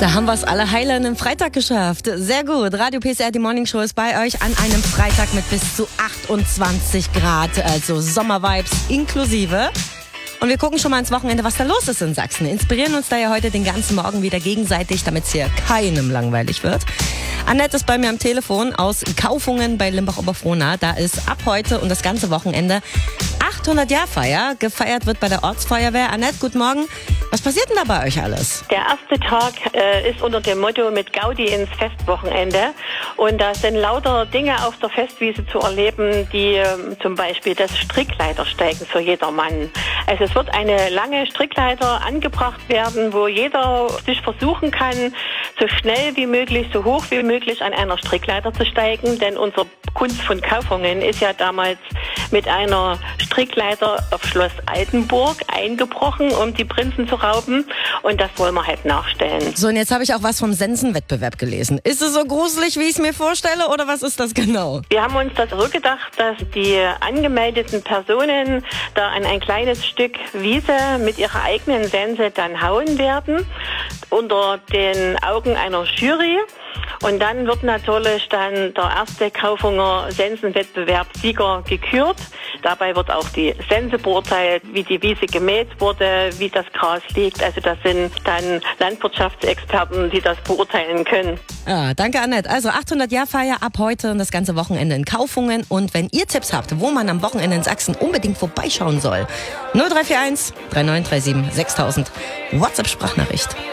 Da haben wir es alle heil an einem Freitag geschafft. Sehr gut. Radio PSR, die Morning Show ist bei euch an einem Freitag mit bis zu 28 Grad. Also Sommervibes inklusive. Und wir gucken schon mal ins Wochenende, was da los ist in Sachsen. Inspirieren uns da ja heute den ganzen Morgen wieder gegenseitig, damit es hier keinem langweilig wird. Annette ist bei mir am Telefon aus Kaufungen bei Limbach-Oberfrohna. Da ist ab heute und das ganze Wochenende 800-Jahr-Feier. Gefeiert wird bei der Ortsfeuerwehr. Annette, guten Morgen. Was passiert denn da bei euch alles? Der erste Tag ist unter dem Motto mit Gaudi ins Festwochenende. Und da sind lauter Dinge auf der Festwiese zu erleben, die zum Beispiel das Strickleitersteigen für jedermann. Also es wird eine lange Strickleiter angebracht werden, wo jeder sich versuchen kann, so schnell wie möglich, so hoch wie möglich an einer Strickleiter zu steigen. Denn unser Kunst von Kaufungen ist ja damals mit einer Strickleiter auf Schloss Altenburg eingebrochen, um die Prinzen zu rauben. Und das wollen wir halt nachstellen. So, und jetzt habe ich auch was vom Sensenwettbewerb gelesen. Ist es so gruselig, wie ich es mir vorstelle, oder was ist das genau? Wir haben uns das so gedacht, dass die angemeldeten Personen da an ein kleines Stück Wiese mit ihrer eigenen Sense dann hauen werden, unter den Augen einer Jury. Und dann wird natürlich dann der erste Kaufunger Sensenwettbewerb-Sieger gekürt. Dabei wird auch die Sense beurteilt, wie die Wiese gemäht wurde, wie das Gras liegt. Also das sind dann Landwirtschaftsexperten, die das beurteilen können. Ja, danke Annette. Also 800-Jahr-Feier ab heute und das ganze Wochenende in Kaufungen. Und wenn ihr Tipps habt, wo man am Wochenende in Sachsen unbedingt vorbeischauen soll, 0341 3937 6000 WhatsApp-Sprachnachricht.